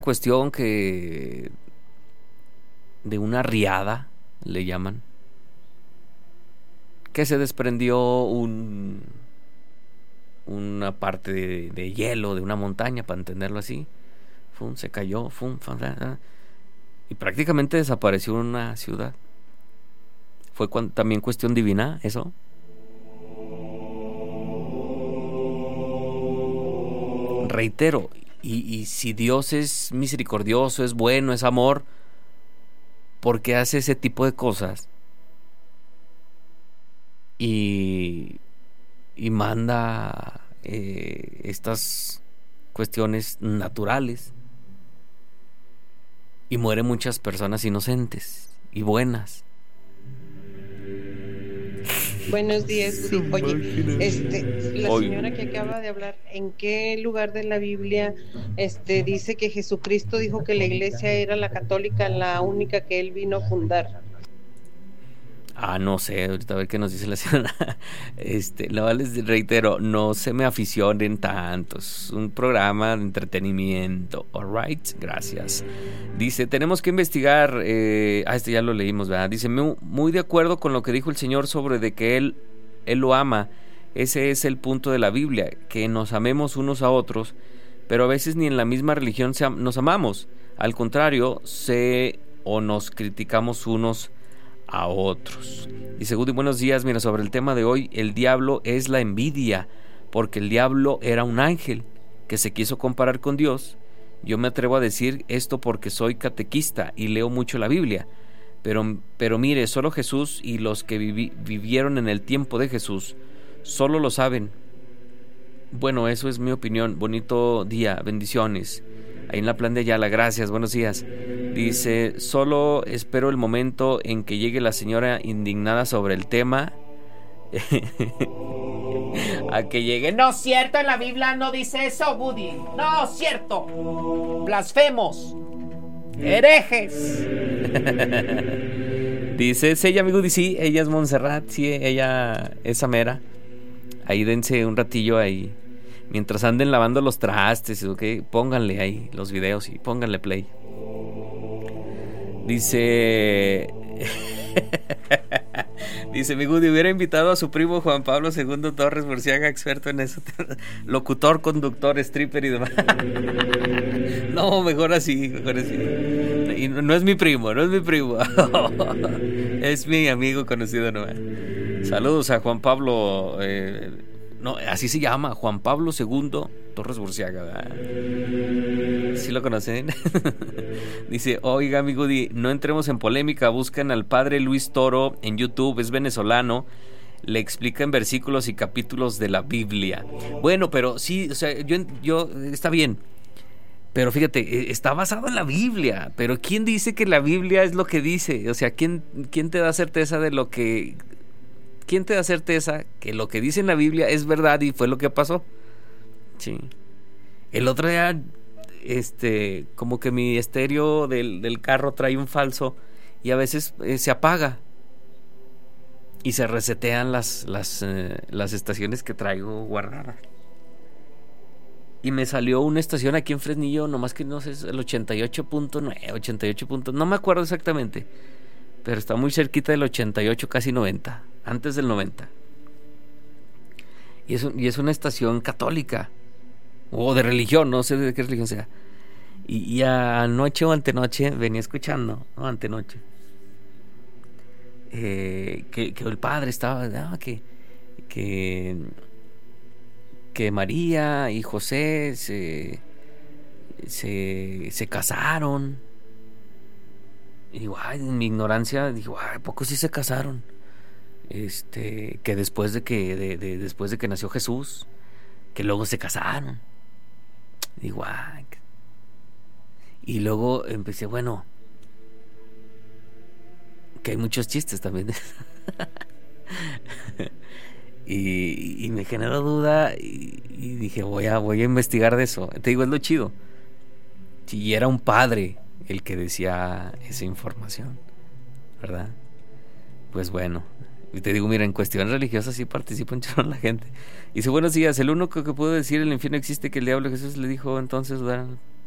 cuestión que de una riada le llaman, que se desprendió una parte de hielo de una montaña, para entenderlo así. Se cayó, y prácticamente desapareció una ciudad. Fue también cuestión divina eso. Reitero, y si Dios es misericordioso, es bueno, es amor, ¿por qué hace ese tipo de cosas? Y manda estas cuestiones naturales, y mueren muchas personas inocentes y buenas. Buenos días, Woody. Oye, la señora que acaba de hablar, ¿en qué lugar de la Biblia dice que Jesucristo dijo que la iglesia era la católica, la única que él vino a fundar? No sé, ahorita a ver qué nos dice la señora. Les reitero, no se me aficionen tanto, es un programa de entretenimiento, alright, gracias. Dice, tenemos que investigar, ya lo leímos, ¿verdad? Dice, muy de acuerdo con lo que dijo el Señor sobre de que Él lo ama. Ese es el punto de la Biblia, que nos amemos unos a otros, pero a veces ni en la misma religión nos amamos. Al contrario, nos criticamos unos a otros. Dice Woody, buenos días. Mira, sobre el tema de hoy, el diablo es la envidia, porque el diablo era un ángel que se quiso comparar con Dios. Yo me atrevo a decir esto porque soy catequista y leo mucho la Biblia, pero mire, solo Jesús y los que vivieron en el tiempo de Jesús solo lo saben. Bueno, eso es mi opinión. Bonito día, bendiciones. Ahí en la Plan de Ayala, gracias, buenos días. Dice, solo espero el momento en que llegue la señora indignada sobre el tema. A que llegue. No es cierto, en la Biblia no dice eso, Woody. No es cierto. Blasfemos. Herejes. Dice, ¿es ella, mi Woody? Sí, ella es Montserrat, sí, ella es Amera. Ahí dense un ratillo ahí. Mientras anden lavando los trastes, ¿okay? Pónganle ahí los videos y pónganle play. Dice... Dice, mi Woody, hubiera invitado a su primo Juan Pablo II Torres Burciaga, experto en eso. Locutor, conductor, stripper y demás. No, mejor así. Y no es mi primo, es mi amigo conocido nomás. Saludos a Juan Pablo... no, así se llama, Juan Pablo II Torres Burciaga, ¿verdad? ¿Sí lo conocen? Dice, oiga, amigo, no entremos en polémica, buscan al padre Luis Toro en YouTube, es venezolano, le explica en versículos y capítulos de la Biblia. Bueno, pero sí, o sea, yo está bien, pero fíjate, está basado en la Biblia, pero ¿quién dice que la Biblia es lo que dice? O sea, ¿quién te da certeza de lo que... ¿Quién te da certeza que lo que dice en la Biblia es verdad y fue lo que pasó? Sí. El otro día, como que mi estéreo del carro trae un falso y a veces se apaga y se resetean las estaciones que traigo guardadas. Y me salió una estación aquí en Fresnillo, nomás que no sé, el 88.9, no me acuerdo exactamente, pero está muy cerquita del 88, casi 90. Antes del 90. Y es una estación católica. O de religión, no sé de qué religión sea. Y anoche o antenoche venía escuchando, ¿no? Antenoche. Que el padre estaba, que María y José se casaron. Y digo, en mi ignorancia, digo, ¿a poco sí se casaron? Que después de que nació Jesús, que luego se casaron. Digo, y luego empecé, bueno, que hay muchos chistes también. y me generó duda y dije, voy a investigar de eso. Te digo, es lo chido. Si era un padre el que decía esa información, ¿verdad? Pues bueno. Y te digo, mira, en cuestiones religiosas sí participa un chorro la gente. Y dice, buenos días, el único que puedo decir el infierno existe, que el diablo Jesús le dijo entonces,